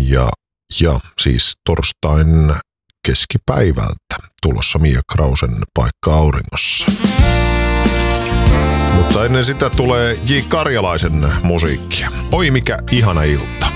Ja siis torstain keskipäivältä tulossa Mia Krausen Paikka auringossa. Mutta ennen sitä tulee J. Karjalaisen musiikkia. Oi mikä ihana ilta.